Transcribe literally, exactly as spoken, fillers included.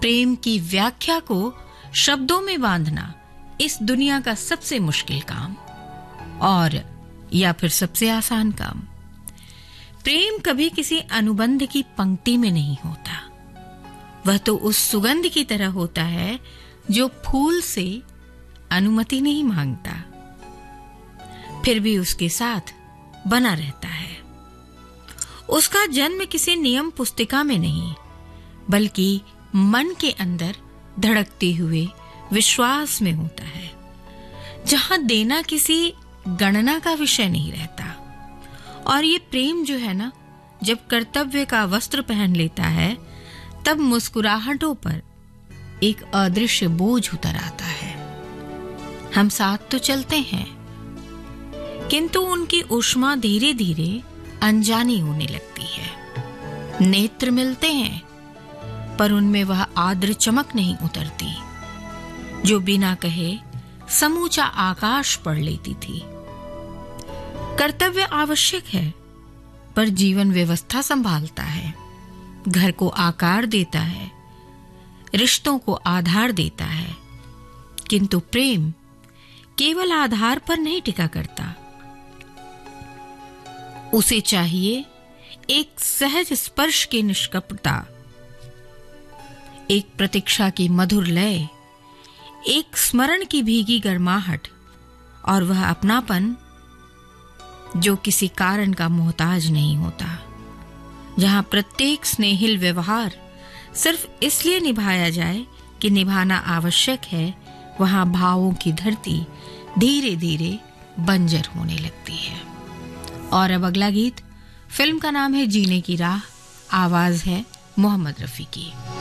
प्रेम की व्याख्या को शब्दों में बांधना इस दुनिया का सबसे मुश्किल काम और या फिर सबसे आसान काम। प्रेम कभी किसी अनुबंध की पंक्ति में नहीं होता। वह तो उस सुगंध की तरह होता है जो फूल से अनुमति नहीं मांगता, फिर भी उसके साथ बना रहता है। उसका जन्म किसी नियम पुस्तिका में नहीं, बल्कि मन के अंदर धड़कते हुए विश्वास में होता है, जहां देना किसी गणना का विषय नहीं रहता। और ये प्रेम जो है ना, जब कर्तव्य का वस्त्र पहन लेता है, तब मुस्कुराहटों पर एक अदृश्य बोझ उतर आता है। हम साथ तो चलते हैं, किंतु उनकी ऊष्मा धीरे धीरे अनजानी होने लगती है। नेत्र मिलते हैं, पर उनमें वह आर्द्र चमक नहीं उतरती जो बिना कहे समूचा आकाश पढ़ लेती थी। कर्तव्य आवश्यक है, पर जीवन व्यवस्था संभालता है, घर को आकार देता है, रिश्तों को आधार देता है। किंतु प्रेम केवल आधार पर नहीं टिका करता। उसे चाहिए एक सहज स्पर्श की निष्कपटता, एक प्रतीक्षा की मधुर लय, एक स्मरण की भीगी गर्माहट, और वह अपनापन जो किसी कारण का मोहताज नहीं होता, जहां प्रत्येक स्नेहिल व्यवहार सिर्फ इसलिए निभाया जाए कि निभाना आवश्यक है। वहां भावों की धरती धीरे धीरे बंजर होने लगती है। और अब अगला गीत, फिल्म का नाम है जीने की राह, आवाज है मोहम्मद रफी की।